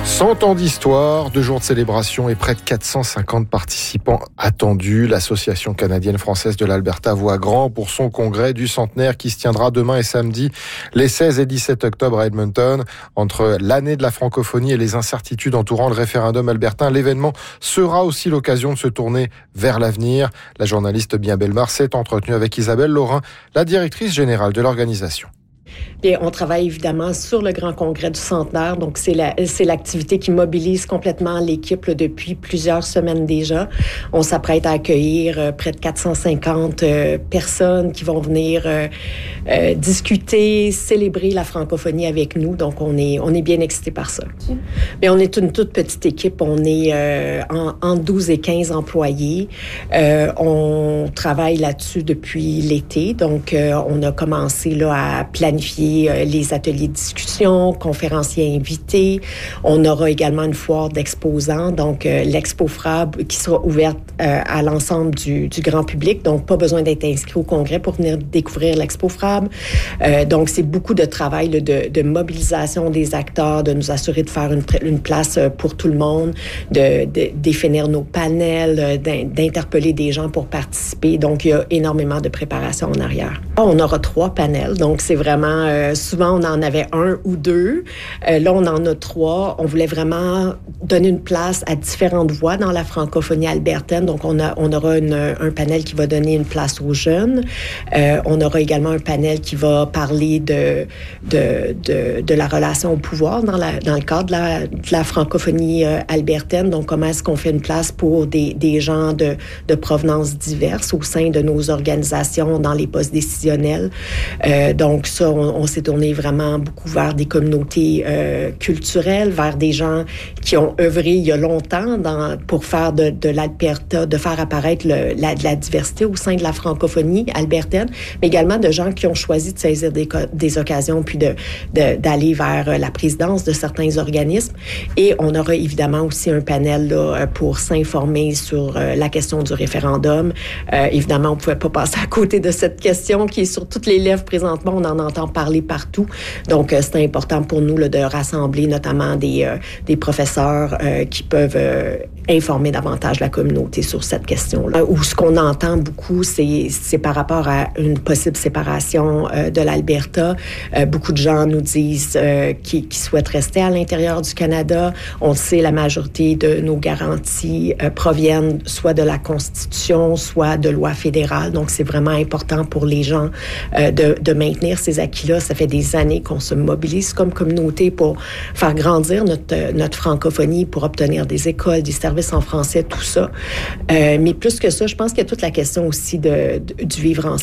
100 ans d'histoire, 2 jours de célébration et près de 450 participants attendus. L'Association canadienne-française de l'Alberta voit grand pour son congrès du centenaire qui se tiendra demain et samedi, les 16 et 17 octobre à Edmonton. Entre l'année de la francophonie et les incertitudes entourant le référendum albertain, l'événement sera aussi l'occasion de se tourner vers l'avenir. La journaliste Bien Bellemare s'est entretenue avec Isabelle Laurin, la directrice générale de l'organisation. Et on travaille évidemment sur le grand congrès du centenaire. Donc, c'est l'activité qui mobilise complètement l'équipe là, depuis plusieurs semaines déjà. On s'apprête à accueillir près de 450 personnes qui vont venir discuter, célébrer la francophonie avec nous. Donc, on est bien excités par ça. Mais on est une toute petite équipe. On est entre 12 et 15 employés. On travaille là-dessus depuis l'été. Donc, on a commencé là, à planifier les ateliers de discussion, conférenciers invités. On aura également une foire d'exposants, donc l'Expo FRAB qui sera ouverte à l'ensemble du grand public. Donc, pas besoin d'être inscrit au congrès pour venir découvrir l'Expo FRAB. Donc, c'est beaucoup de travail là, de mobilisation des acteurs, de nous assurer de faire une place pour tout le monde, de définir nos panels, d'interpeller des gens pour participer. Donc, il y a énormément de préparation en arrière. On aura 3 panels, donc c'est vraiment souvent, on en avait 1 ou 2. Là, on en a 3. On voulait vraiment donner une place à différentes voix dans la francophonie albertaine. Donc, on aura un panel qui va donner une place aux jeunes. On aura également un panel qui va parler de la relation au pouvoir dans le cadre de la francophonie albertaine. Donc, comment est-ce qu'on fait une place pour des gens de provenance diverses au sein de nos organisations dans les postes décisionnels. Donc, ça, on s'est tourné vraiment beaucoup vers des communautés culturelles, vers des gens qui ont œuvré il y a longtemps pour faire de l'Alberta, de faire apparaître la diversité au sein de la francophonie albertaine, mais également de gens qui ont choisi de saisir des occasions puis d'aller vers la présidence de certains organismes. Et on aura évidemment aussi un panel là, pour s'informer sur la question du référendum. Évidemment, on ne pouvait pas passer à côté de cette question qui est sur toutes les lèvres présentement. On en entend parler partout. Donc, c'est important pour nous là, de rassembler notamment des professeurs qui peuvent informer davantage la communauté sur cette question-là. Ou ce qu'on entend beaucoup, c'est par rapport à une possible séparation de l'Alberta. Beaucoup de gens nous disent qu'ils souhaitent rester à l'intérieur du Canada. On le sait, la majorité de nos garanties proviennent soit de la Constitution, soit de lois fédérales. Donc, c'est vraiment important pour les gens de maintenir ces acquis-là. Ça fait des années qu'on se mobilise comme communauté pour faire grandir notre francophonie, pour obtenir des écoles, des services en français, tout ça. Mais plus que ça, je pense qu'il y a toute la question aussi du vivre ensemble.